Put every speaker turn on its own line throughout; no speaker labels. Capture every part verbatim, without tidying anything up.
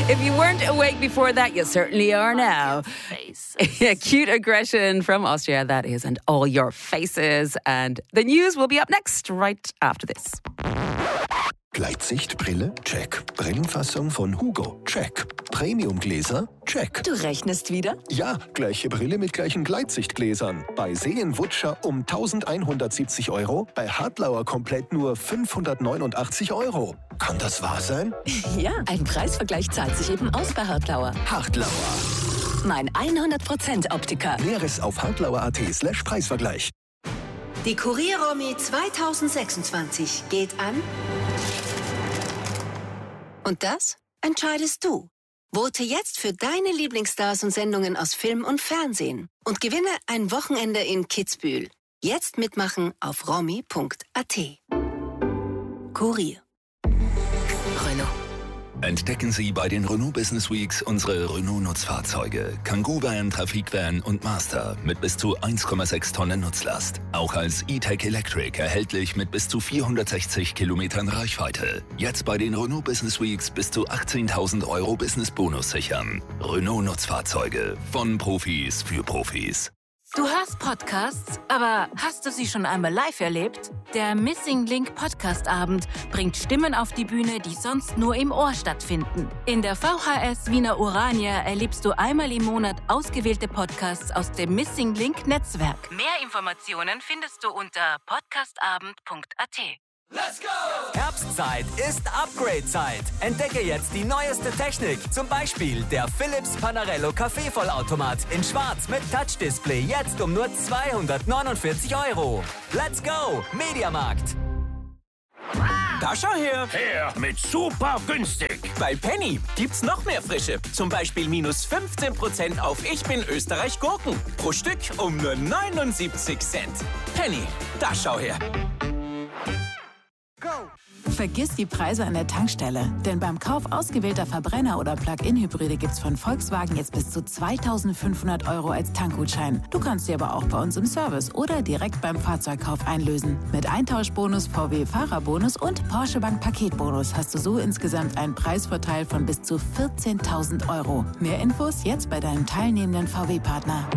If you weren't awake before that, you certainly are now. Yeah, cute aggression from Austria, that is, and all your faces. And the news will be up next, right after this.
Gleitsichtbrille? Check. Brillenfassung von Hugo? Check. Premiumgläser? Check.
Du rechnest wieder?
Ja, gleiche Brille mit gleichen Gleitsichtgläsern. Bei Seen-Wutscher um eintausendeinhundertsiebzig Euro, bei Hartlauer komplett nur fünfhundertneunundachtzig Euro. Kann das wahr sein?
Ja, ein Preisvergleich zahlt sich eben aus bei Hartlauer.
Hartlauer.
Mein hundert Prozent Optiker.
Näheres auf hartlauer.at slash Preisvergleich.
Die Kurier-Romy zweitausendsechsundzwanzig geht an... Und das entscheidest du. Vote jetzt für deine Lieblingsstars und Sendungen aus Film und Fernsehen und gewinne ein Wochenende in Kitzbühel. Jetzt mitmachen auf romy punkt a t. Kurier. Renault.
Entdecken Sie bei den Renault Business Weeks unsere Renault-Nutzfahrzeuge. Kangoo-Van, Trafikvan und Master mit bis zu eins Komma sechs Tonnen Nutzlast. Auch als E-Tech Electric erhältlich mit bis zu vierhundertsechzig Kilometern Reichweite. Jetzt bei den Renault Business Weeks bis zu achtzehntausend Euro Business-Bonus sichern. Renault-Nutzfahrzeuge. Von Profis für Profis.
Du hörst Podcasts, aber hast du sie schon einmal live erlebt? Der Missing Link Podcast Abend bringt Stimmen auf die Bühne, die sonst nur im Ohr stattfinden. In der V H S Wiener Urania erlebst du einmal im Monat ausgewählte Podcasts aus dem Missing Link Netzwerk. Mehr Informationen findest du unter podcastabend punkt a t.
Let's go! Herbstzeit ist Upgrade-Zeit. Entdecke jetzt die neueste Technik. Zum Beispiel der Philips Panarello Kaffeevollautomat in Schwarz mit Touch-Display. Jetzt um nur zweihundertneunundvierzig Euro. Let's go! Mediamarkt.
Da schau her.
Her mit super günstig.
Bei Penny gibt's noch mehr Frische. Zum Beispiel minus fünfzehn Prozent auf Ich bin Österreich Gurken. Pro Stück um nur neunundsiebzig Cent. Penny, da schau her.
Vergiss die Preise an der Tankstelle, denn beim Kauf ausgewählter Verbrenner- oder Plug-in-Hybride gibt's von Volkswagen jetzt bis zu zweitausendfünfhundert Euro als Tankgutschein. Du kannst sie aber auch bei uns im Service oder direkt beim Fahrzeugkauf einlösen. Mit Eintauschbonus, V W-Fahrerbonus und Porsche Bank Paketbonus hast du so insgesamt einen Preisvorteil von bis zu vierzehntausend Euro. Mehr Infos jetzt bei deinem teilnehmenden V W-Partner.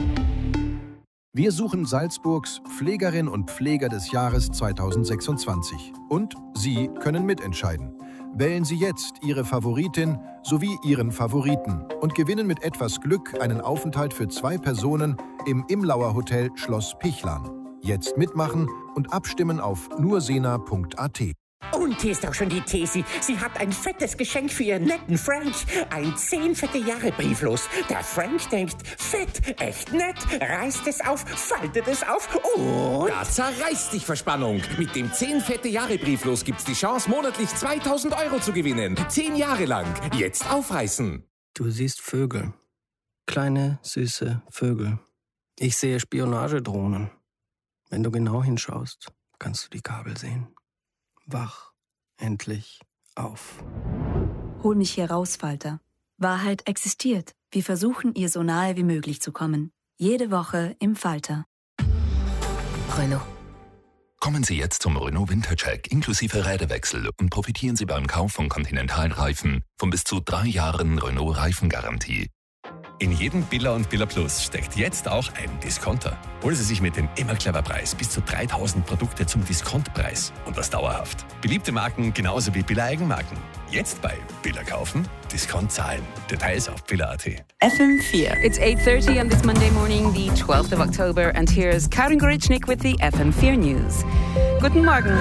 Wir suchen Salzburgs Pflegerin und Pfleger des Jahres zweitausendsechsundzwanzig. Und Sie können mitentscheiden. Wählen Sie jetzt Ihre Favoritin sowie Ihren Favoriten und gewinnen mit etwas Glück einen Aufenthalt für zwei Personen im Imlauer Hotel Schloss Pichlan. Jetzt mitmachen und abstimmen auf nur sena punkt a t.
Und hier ist auch schon die Tesi. Sie hat ein fettes Geschenk für ihren netten Frank. Ein zehn fette Jahre Brieflos. Der Frank denkt, fett, echt nett, reißt es auf, faltet es auf und...
Da zerreißt dich Verspannung. Mit dem zehn fette Jahre Brieflos gibt's die Chance, monatlich zweitausend Euro zu gewinnen. Zehn Jahre lang. Jetzt aufreißen.
Du siehst Vögel. Kleine, süße Vögel. Ich sehe Spionagedrohnen. Wenn du genau hinschaust, kannst du die Kabel sehen. Wach endlich auf.
Hol mich hier raus, Falter. Wahrheit existiert. Wir versuchen, ihr so nahe wie möglich zu kommen. Jede Woche im Falter.
Renault.
Kommen Sie jetzt zum Renault Wintercheck inklusive Räderwechsel und profitieren Sie beim Kauf von Continental Reifen von bis zu drei Jahren Renault Reifengarantie.
In jedem Billa und Billa Plus steckt jetzt auch ein Discounter. Holen Sie sich mit dem immer clever Preis bis zu dreitausend Produkte zum Diskontpreis. Und das dauerhaft. Beliebte Marken genauso wie Billa Eigenmarken. Jetzt bei Billa kaufen, Discount zahlen. Details auf billa punkt a t.
F M four. It's eight thirty on this Monday morning, the twelfth of October, and here's Karin Gorichnik with the F M four News. Guten Morgen.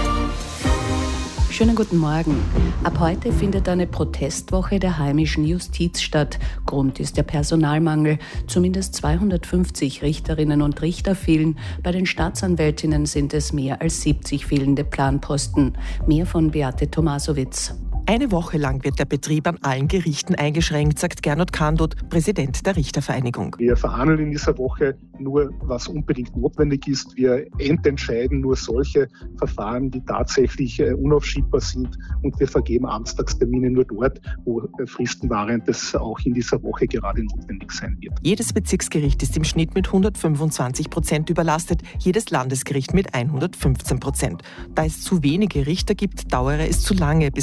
Schönen guten Morgen. Ab heute findet eine Protestwoche der heimischen Justiz statt. Grund ist der Personalmangel. Zumindest zweihundertfünfzig Richterinnen und Richter fehlen. Bei den Staatsanwältinnen sind es mehr als siebzig fehlende Planposten. Mehr von Beate Tomasowitz.
Eine Woche lang wird der Betrieb an allen Gerichten eingeschränkt, sagt Gernot Kandot, Präsident der Richtervereinigung.
Wir verhandeln in dieser Woche nur, was unbedingt notwendig ist. Wir ententscheiden nur solche Verfahren, die tatsächlich äh, unaufschiebbar sind. Und wir vergeben Amtstagstermine nur dort, wo äh, Fristenvariantes auch in dieser Woche gerade notwendig sein wird.
Jedes Bezirksgericht ist im Schnitt mit hundertfünfundzwanzig Prozent überlastet, jedes Landesgericht mit hundertfünfzehn Prozent. Da es zu wenige Richter gibt, dauere es zu lange, bis man überhaupt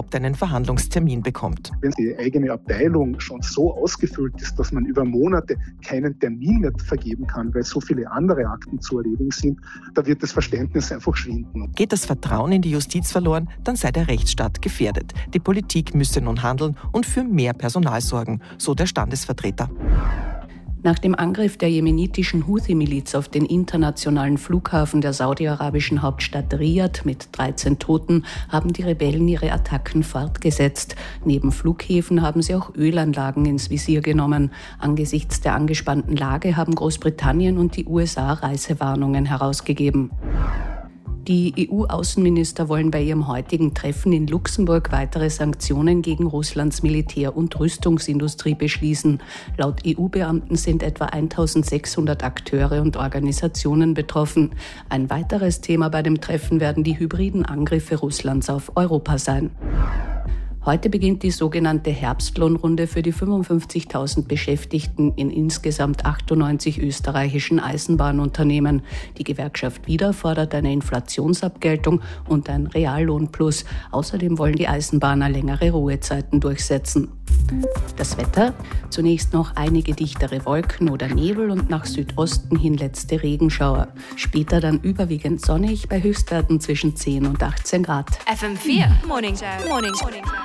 überhaupt einen Verhandlungstermin bekommt.
Wenn die eigene Abteilung schon so ausgefüllt ist, dass man über Monate keinen Termin mehr vergeben kann, weil so viele andere Akten zu erledigen sind, da wird das Verständnis einfach schwinden.
Geht das Vertrauen in die Justiz verloren, dann sei der Rechtsstaat gefährdet. Die Politik müsse nun handeln und für mehr Personal sorgen, so der Standesvertreter.
Nach dem Angriff der jemenitischen Houthi-Miliz auf den internationalen Flughafen der saudi-arabischen Hauptstadt Riyadh mit dreizehn Toten haben die Rebellen ihre Attacken fortgesetzt. Neben Flughäfen haben sie auch Ölanlagen ins Visier genommen. Angesichts der angespannten Lage haben Großbritannien und die U S A Reisewarnungen herausgegeben. Die E U-Außenminister wollen bei ihrem heutigen Treffen in Luxemburg weitere Sanktionen gegen Russlands Militär- und Rüstungsindustrie beschließen. Laut E U-Beamten sind etwa eintausendsechshundert Akteure und Organisationen betroffen. Ein weiteres Thema bei dem Treffen werden die hybriden Angriffe Russlands auf Europa sein. Heute beginnt die sogenannte Herbstlohnrunde für die fünfundfünfzigtausend Beschäftigten in insgesamt achtundneunzig österreichischen Eisenbahnunternehmen. Die Gewerkschaft Wieder fordert eine Inflationsabgeltung und ein Reallohnplus. Außerdem wollen die Eisenbahner längere Ruhezeiten durchsetzen. Das Wetter: Zunächst noch einige dichtere Wolken oder Nebel und nach Südosten hin letzte Regenschauer. Später dann überwiegend sonnig bei Höchstwerten zwischen zehn und achtzehn Grad.
F M vier Morning Show. Morning Show.